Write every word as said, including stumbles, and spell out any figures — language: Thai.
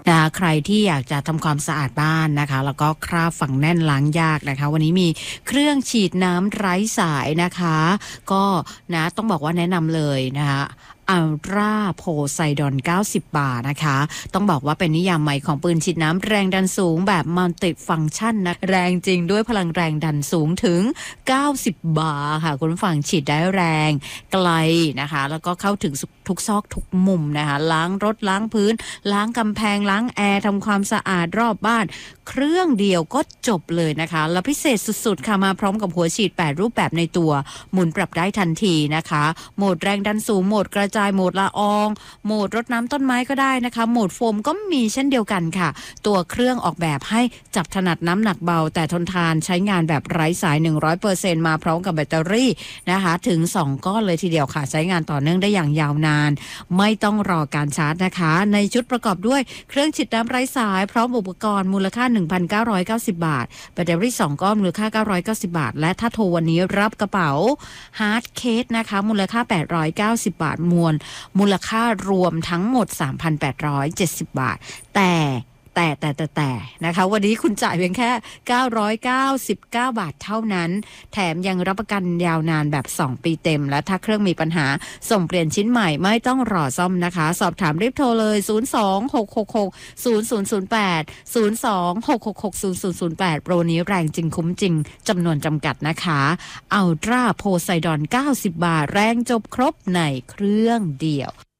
นะใครที่อยากจะทำความสะอาดบ้านนะคะแล้วก็คราบฝังแน่นล้างยากนะคะวันนี้มีเครื่องฉีดน้ำไร้สายนะคะก็นะต้องบอกว่าแนะนำเลยนะคะอัลตราโพไซดอนเก้าสิบบาทนะคะต้องบอกว่าเป็นนิยามใหม่ของปืนฉีดน้ำแรงดันสูงแบบมัลติฟังก์ชันนะแรงจริงด้วยพลังแรงดันสูงถึงเก้าสิบบาร์ค่ะคุณผู้ฟังฉีดได้แรงไกลนะคะแล้วก็เข้าถึงทุกซอกทุกมุมนะคะล้างรถล้างพื้นล้างกำแพงล้างแอร์ทำความสะอาดรอบบ้านเครื่องเดียวก็จบเลยนะคะและพิเศษสุดๆค่ะมาพร้อมกับหัวฉีดแปดรูปแบบในตัวหมุนปรับได้ทันทีนะคะโหมดแรงดันสูงโหมดกระจายโหมดละอองโหมดรดน้ำต้นไม้ก็ได้นะคะโหมดโฟมก็มีเช่นเดียวกันค่ะตัวเครื่องออกแบบให้จับถนัดน้ำหนักเบาแต่ทนทานใช้งานแบบไร้สาย หนึ่งร้อยเปอร์เซ็นต์ มาพร้อมกับแบตเตอรี่นะคะถึงสองก้อนเลยทีเดียวค่ะใช้งานต่อเนื่องได้อย่างยาวนานไม่ต้องรอการชาร์จนะคะในชุดประกอบด้วยเครื่องฉีดน้ำไร้สายพร้อมอุปกรณ์มูลค่า หนึ่งพันเก้าร้อยเก้าสิบบาทแบตเตอรี่สองก้อนมูลค่าเก้าร้อยเก้าสิบบาทและถ้าโทรวันนี้รับกระเป๋าฮาร์ดเคสนะคะมูลค่าแปดร้อยเก้าสิบบาทมวลมูลค่ารวมทั้งหมด สามพันแปดร้อยเจ็ดสิบบาทแต่แต่แต่แต่แต่นะคะวันนี้คุณจ่ายเพียงแค่เก้าร้อยเก้าสิบเก้าบาทเท่านั้นแถมยังรับประกันยาวนานแบบสองปีเต็มและถ้าเครื่องมีปัญหาส่งเปลี่ยนชิ้นใหม่ไม่ต้องรอซ่อมนะคะสอบถามรีบโทรเลยศูนย์ สอง หก หก หก ศูนย์ ศูนย์ ศูนย์ แปด ศูนย์ สอง หก หก หก ศูนย์ ศูนย์ ศูนย์ แปดโปรนี้แรงจริงคุ้มจริงจำนวนจำกัดนะคะอัลตราโพไซดอนเก้าสิบบาทแรงจบครบในเครื่องเดียว